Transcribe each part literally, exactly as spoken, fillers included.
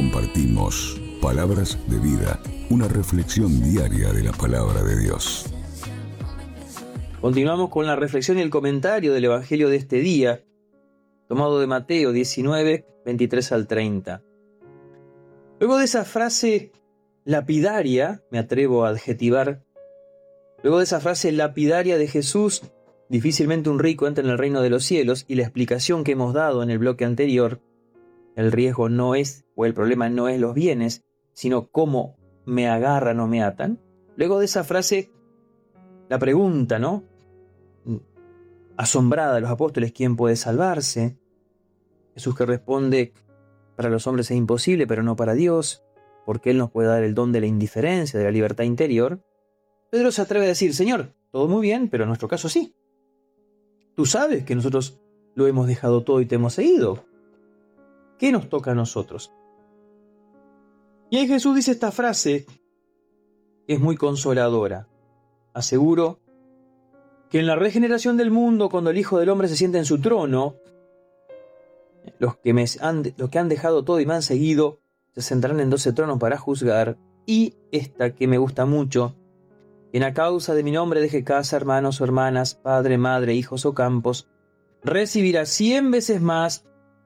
compartimos Palabras de Vida, una reflexión diaria de la palabra de Dios. Continuamos con la reflexión y el comentario del Evangelio de este día, tomado de Mateo diecinueve, veintitrés al treinta. Luego de esa frase lapidaria, me atrevo a adjetivar, luego de esa frase lapidaria de Jesús, difícilmente un rico entra en el reino de los cielos, y la explicación que hemos dado en el bloque anterior, el riesgo no es, o el problema no es los bienes, sino cómo me agarran o me atan. Luego de esa frase, la pregunta, ¿no? Asombrada de los apóstoles, ¿quién puede salvarse? Jesús que responde, para los hombres es imposible, pero no para Dios, porque Él nos puede dar el don de la indiferencia, de la libertad interior. Pedro se atreve a decir, Señor, todo muy bien, pero en nuestro caso sí. Tú sabes que nosotros lo hemos dejado todo y te hemos seguido. ¿Qué nos toca a nosotros? Y ahí Jesús dice esta frase, que es muy consoladora. Aseguro que en la regeneración del mundo, cuando el Hijo del Hombre se sienta en su trono, los que, me han, los que han dejado todo y me han seguido, se sentarán en doce tronos para juzgar. Y esta que me gusta mucho, quien a causa de mi nombre deje casa, hermanos o hermanas, padre, madre, hijos o campos, recibirá cien veces más.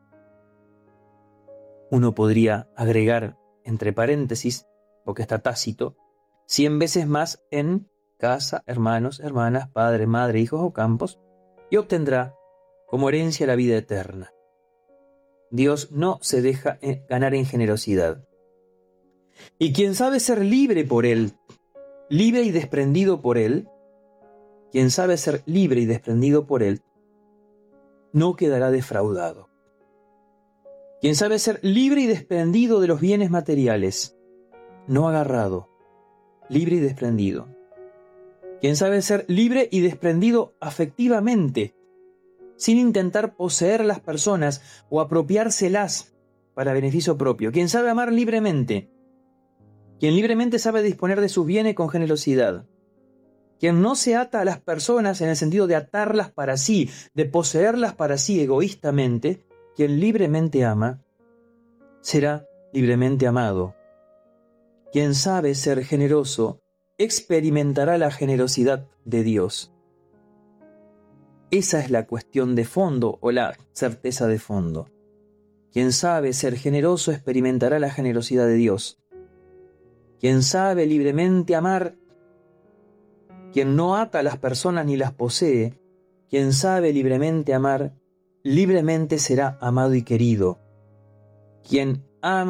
Uno podría agregar entre paréntesis, porque está tácito, cien veces más en casa, hermanos, hermanas, padre, madre, hijos o campos, y obtendrá como herencia la vida eterna. Dios no se deja ganar en generosidad. Y quien sabe ser libre por Él, libre y desprendido por Él, quien sabe ser libre y desprendido por Él, no quedará defraudado. Quien sabe ser libre y desprendido de los bienes materiales, no agarrado, libre y desprendido. Quien sabe ser libre y desprendido afectivamente, sin intentar poseer a las personas o apropiárselas para beneficio propio. Quien sabe amar libremente, quien libremente sabe disponer de sus bienes con generosidad. Quien no se ata a las personas en el sentido de atarlas para sí, de poseerlas para sí egoístamente, quien libremente ama, será libremente amado. Quien sabe ser generoso, experimentará la generosidad de Dios. Esa es la cuestión de fondo o la certeza de fondo. Quien sabe ser generoso experimentará la generosidad de Dios. Quien sabe libremente amar, quien no ata a las personas ni las posee, quien sabe libremente amar, libremente será amado y querido. Quien ama